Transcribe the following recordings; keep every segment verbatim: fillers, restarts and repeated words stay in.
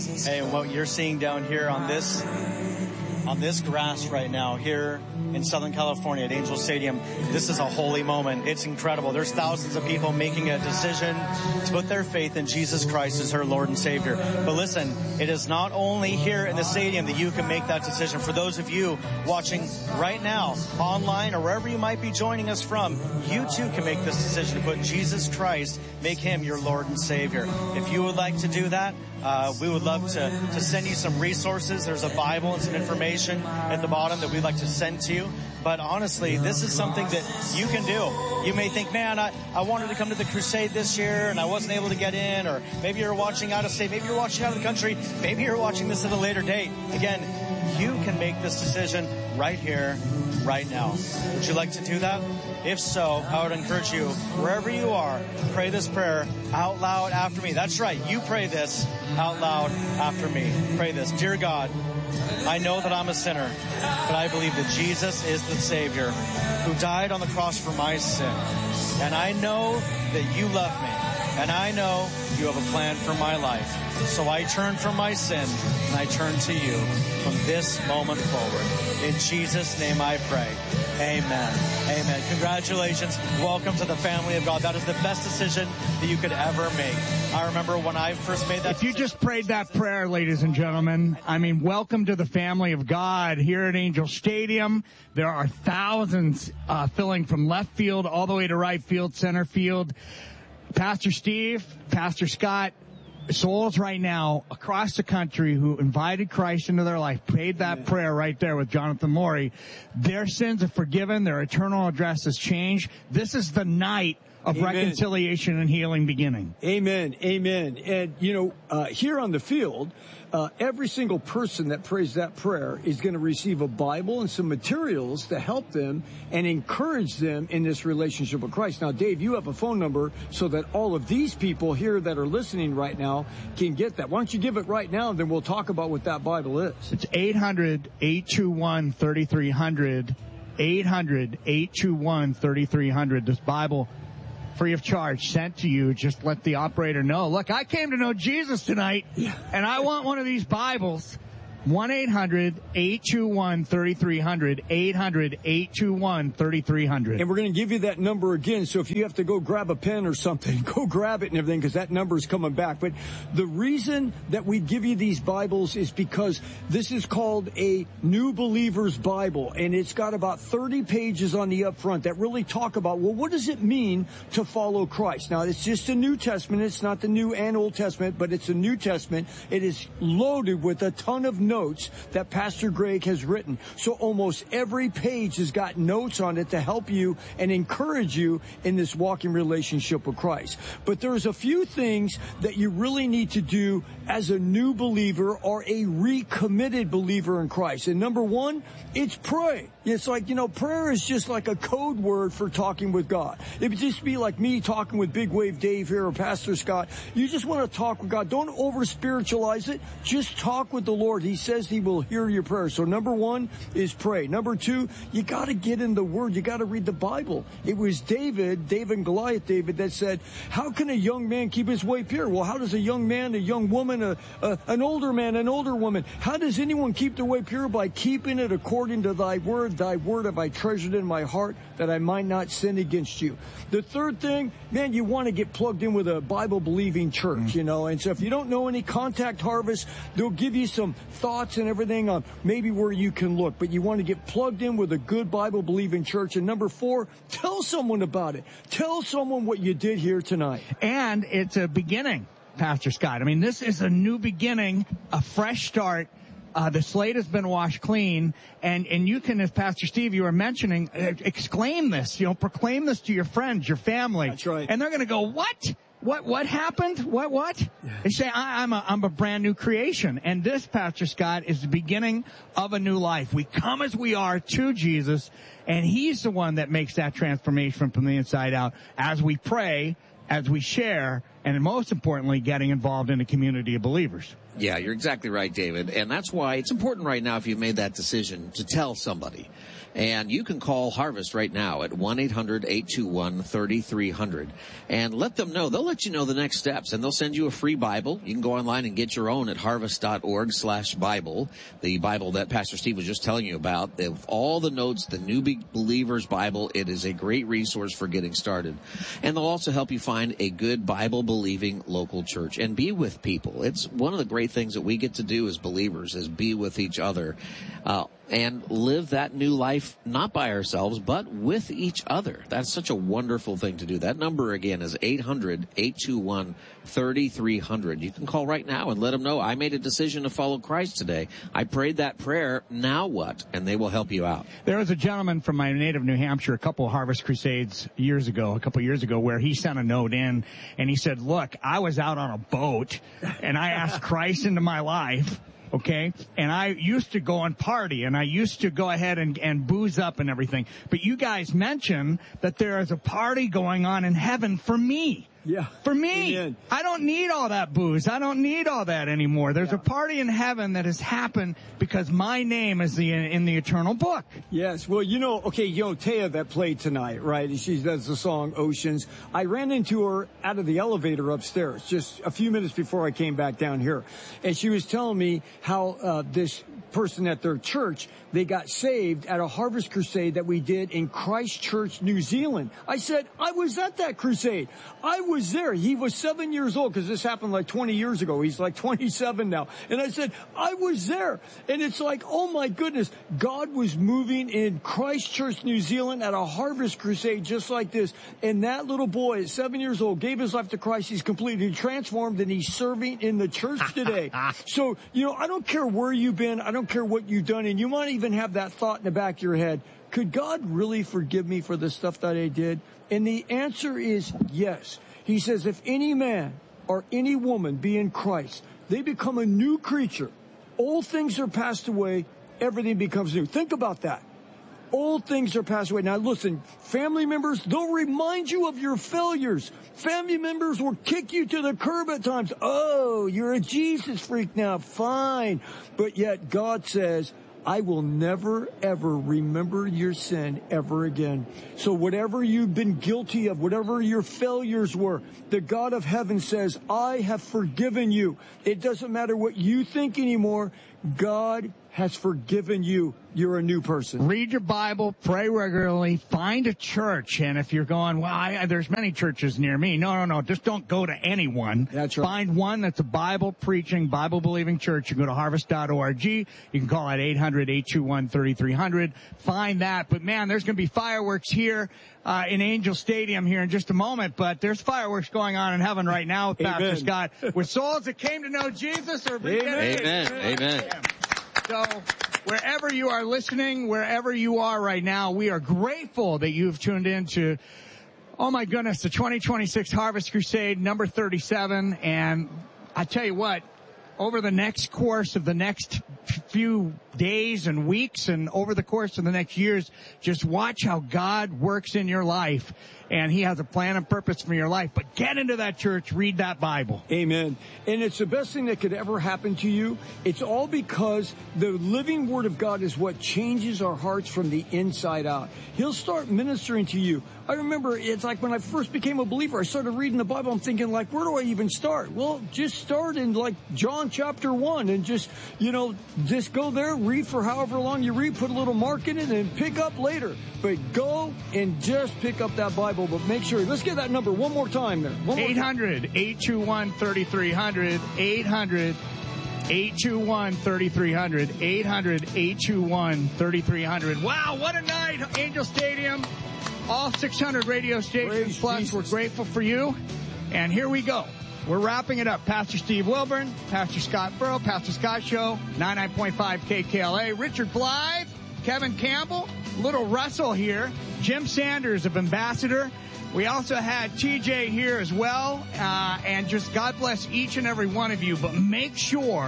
Hey, what you're seeing down here on this on this grass right now here in Southern California at Angel Stadium, this is a holy moment. It's incredible. There's thousands of people making a decision to put their faith in Jesus Christ as her Lord and Savior. But listen, it is not only here in the stadium that you can make that decision. For those of you watching right now, online or wherever you might be joining us from, you too can make this decision to put Jesus Christ, make him your Lord and Savior. If you would like to do that, Uh, we would love to, to send you some resources. There's a Bible and some information at the bottom that we'd like to send to you. But honestly, this is something that you can do. You may think, man, I, I wanted to come to the crusade this year and I wasn't able to get in. Or maybe you're watching out of state. Maybe you're watching out of the country. Maybe you're watching this at a later date. Again, you can make this decision right here, right now. Would you like to do that? If so, I would encourage you, wherever you are, pray this prayer out loud after me. That's right. You pray this out loud after me. Pray this. Dear God, I know that I'm a sinner, but I believe that Jesus is the Savior who died on the cross for my sin. And I know that you love me. And I know you have a plan for my life. So I turn from my sin and I turn to you from this moment forward. In Jesus' name I pray. Amen. Amen. Congratulations. Welcome to the family of God. That is the best decision that you could ever make. I remember when I first made that If you decision, just prayed that prayer, ladies and gentlemen, I mean, welcome to the family of God here at Angel Stadium. There are thousands uh, filling from left field all the way to right field, center field. Pastor Steve, Pastor Scott, souls right now across the country who invited Christ into their life, prayed that Amen. Prayer right there with Jonathan Morey. Their sins are forgiven. Their eternal address has changed. This is the night of Amen. Reconciliation and healing beginning. Amen. Amen. And, you know, uh, here on the field, uh, every single person that prays that prayer is going to receive a Bible and some materials to help them and encourage them in this relationship with Christ. Now, Dave, you have a phone number so that all of these people here that are listening right now can get that. Why don't you give it right now, and then we'll talk about what that Bible is. It's eight hundred, eight two one, three three zero zero. eight hundred, eight two one, three three zero zero. This Bible, free of charge, sent to you. Just let the operator know, look, I came to know Jesus tonight, and I want one of these Bibles. one eight hundred, eight two one, three three zero zero. eight hundred, eight two one, three three zero zero. And we're going to give you that number again, so if you have to go grab a pen or something, go grab it and everything, because that number is coming back. But the reason that we give you these Bibles is because this is called a New Believer's Bible, and it's got about thirty pages on the up front that really talk about, well, what does it mean to follow Christ? Now, it's just a New Testament. It's not the New and Old Testament, but it's a New Testament. It is loaded with a ton of notes notes that Pastor Greg has written. So almost every page has got notes on it to help you and encourage you in this walking relationship with Christ. But there's a few things that you really need to do as a new believer or a recommitted believer in Christ. And number one, it's pray. It's like, you know, prayer is just like a code word for talking with God. It would just be like me talking with Big Wave Dave here or Pastor Scott. You just want to talk with God. Don't over-spiritualize it. Just talk with the Lord. He says he will hear your prayers. So number one is pray. Number two, you got to get in the Word. You got to read the Bible. It was David, David and Goliath David, that said, how can a young man keep his way pure? Well, how does a young man, a young woman, a, a, an older man, an older woman, how does anyone keep their way pure? By keeping it according to thy word. Thy word have I treasured in my heart, that I might not sin against you. The third thing, man, you want to get plugged in with a Bible-believing church, mm-hmm. you know. And so if you don't know any, Contact Harvest. They'll give you some thoughts and everything on maybe where you can look. But you want to get plugged in with a good Bible-believing church. And number four, tell someone about it. Tell someone what you did here tonight. And it's a beginning, Pastor Scott. I mean, this is a new beginning, a fresh start. Uh, the slate has been washed clean, and, and you can, as Pastor Steve, you were mentioning, uh, exclaim this, you know, proclaim this to your friends, your family. That's right. And they're going to go, what? What, what happened? What, what? Yeah. They say, I, I'm a, I'm a brand new creation. And this, Pastor Scott, is the beginning of a new life. We come as we are to Jesus, and he's the one that makes that transformation from the inside out as we pray, as we share, and most importantly, getting involved in a community of believers. Yeah, you're exactly right, David. And that's why it's important right now, if you've made that decision, to tell somebody. And you can call Harvest right now at one eight hundred eight two one three three zero zero and let them know. They'll let you know the next steps, and they'll send you a free Bible. You can go online and get your own at harvest.org slash Bible, the Bible that Pastor Steve was just telling you about. They have all the notes, the New Believer's Bible. It is a great resource for getting started. And they'll also help you find a good Bible-believing local church and be with people. It's one of the great things that we get to do as believers, is be with each other. Uh, and live that new life, not by ourselves, but with each other. That's such a wonderful thing to do. That number, again, is eight hundred eight two one three three zero zero. You can call right now and let them know, I made a decision to follow Christ today. I prayed that prayer. Now what? And they will help you out. There was a gentleman from my native New Hampshire, a couple of Harvest Crusades years ago, a couple of years ago, where he sent a note in, and he said, look, I was out on a boat, and I asked Christ into my life. Okay, and I used to go and party, and I used to go ahead and, and booze up and everything. But you guys mentioned that there is a party going on in heaven for me. Yeah. For me. Amen. I don't need all that booze. I don't need all that anymore. There's yeah. a party in heaven that has happened because my name is the, in the eternal book. Yes. Well, you know, okay, you know, Taya that played tonight, right? She does the song Oceans. I ran into her out of the elevator upstairs just a few minutes before I came back down here. And she was telling me how uh, this person at their church, they got saved at a Harvest Crusade that we did in Christchurch, New Zealand. I said, I was at that crusade. I was there. He was seven years old because this happened like twenty years ago. He's like twenty-seven now. And I said, I was there. And it's like, oh my goodness, God was moving in Christchurch, New Zealand at a Harvest Crusade just like this. And that little boy at seven years old gave his life to Christ. He's completely transformed, and he's serving in the church today. So, you know, I don't care where you've been. I don't care what you've done. And you might even have that thought in the back of your head. Could God really forgive me for the stuff that I did? And the answer is yes. He says, if any man or any woman be in Christ, they become a new creature. Old things are passed away. Everything becomes new. Think about that. Old things are passed away. Now listen, family members, they'll remind you of your failures. Family members will kick you to the curb at times. Oh, you're a Jesus freak now. Fine. But yet God says, I will never, ever remember your sin ever again. So whatever you've been guilty of, whatever your failures were, the God of heaven says, I have forgiven you. It doesn't matter what you think anymore. God has forgiven you. You're a new person. Read your Bible, pray regularly, find a church. And if you're going, well, I, there's many churches near me. No, no, no. Just don't go to anyone. That's right. Find one that's a Bible-preaching, Bible-believing church. You go to harvest dot org. You can call at eight hundred eight two one three three zero zero. Find that. But, man, there's going to be fireworks here uh, in Angel Stadium here in just a moment. But there's fireworks going on in heaven right now with Amen. Pastor Scott. With souls that came to know Jesus or Amen. Amen. Amen. So wherever you are listening, wherever you are right now, we are grateful that you've tuned in to, oh my goodness, the twenty twenty-six Harvest Crusade, number thirty-seven. And I tell you what, over the next course of the next few days and weeks and over the course of the next years, just watch how God works in your life. And he has a plan and purpose for your life. But get into that church, read that Bible. Amen. And it's the best thing that could ever happen to you. It's all because the living Word of God is what changes our hearts from the inside out. He'll start ministering to you. I remember it's like when I first became a believer, I started reading the Bible. I'm thinking, like, where do I even start? Well, just start in, like, John chapter one and just, you know, just go there, read for however long you read, put a little mark in it, and pick up later. But go and just pick up that Bible. But make sure, let's get that number one more time there. eight hundred eight two one three three zero zero. eight hundred eight two one three three zero zero. eight hundred eight two one three three zero zero. Wow, what a night, Angel Stadium. All six hundred radio stations Praise plus. Jesus. We're grateful for you. And here we go. We're wrapping it up. Pastor Steve Wilburn, Pastor Scott Furrow, Pastor Scott Show, ninety-nine point five K K L A. Richard Blythe, Kevin Campbell, Little Russell here, Jim Sanders of Ambassador. We also had T J here as well. Uh, and just God bless each and every one of you. But make sure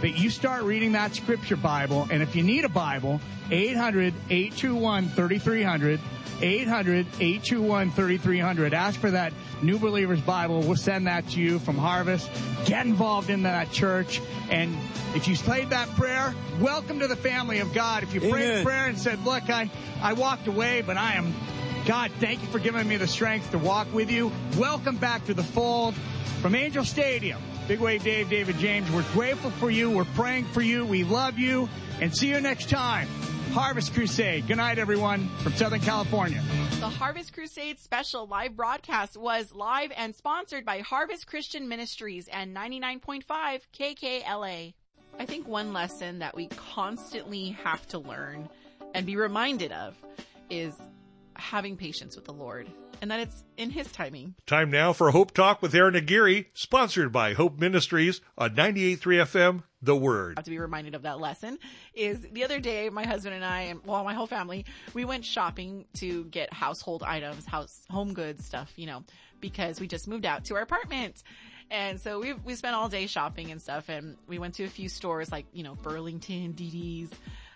that you start reading that scripture Bible. And if you need a Bible, eight hundred, eight two one, three three zero zero, eight hundred, eight two one, three three zero zero. Ask for that New Believers Bible. We'll send that to you from Harvest. Get involved in that church. And if you prayed that prayer, welcome to the family of God. If you Amen. prayed a prayer and said, look, I, I walked away, but I am, God, thank you for giving me the strength to walk with you. Welcome back to the fold from Angel Stadium. Big Wave Dave, David James, we're grateful for you. We're praying for you. We love you. And see you next time. Harvest Crusade. Good night, everyone, from Southern California. The Harvest Crusade special live broadcast was live and sponsored by Harvest Christian Ministries and ninety-nine point five K K L A. I think one lesson that we constantly have to learn and be reminded of is having patience with the Lord, and that it's in His timing. Time now for Hope Talk with Aaron Aguirre, sponsored by Hope Ministries on ninety-eight point three F M, The Word. I have to be reminded of that lesson. Is the other day, my husband and I, and well, my whole family, we went shopping to get household items, house, home goods stuff, you know, because we just moved out to our apartment. And so we we spent all day shopping and stuff, and we went to a few stores like, you know, Burlington, D D's,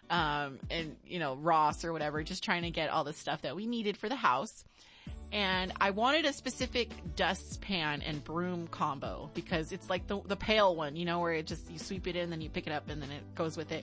um, and, you know, Ross or whatever, just trying to get all the stuff that we needed for the house. And I wanted a specific dustpan and broom combo because it's like the the pail one, you know, where it just, you sweep it in, then you pick it up, and then it goes with it.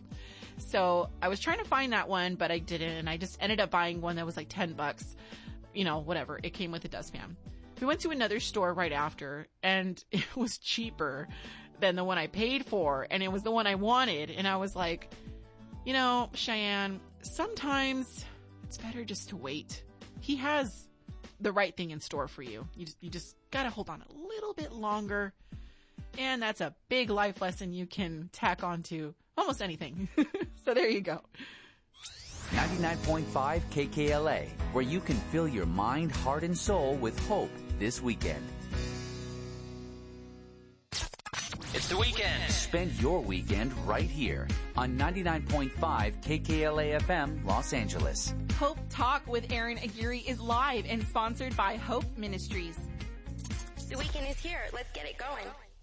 So I was trying to find that one, but I didn't, and I just ended up buying one that was like ten bucks, you know, whatever. It came with a dustpan. We went to another store right after, and it was cheaper than the one I paid for, and it was the one I wanted. And I was like, you know, Cheyenne, sometimes it's better just to wait. He has the right thing in store for you. You just, you just gotta hold on a little bit longer. And that's a big life lesson you can tack on to almost anything. So there you go. ninety-nine point five K K L A, where you can fill your mind, heart, and soul with hope this weekend. It's the weekend. Spend your weekend right here on ninety-nine point five K K L A F M, Los Angeles. Hope Talk with Aaron Aguirre is live and sponsored by Hope Ministries. The weekend is here. Let's get it going.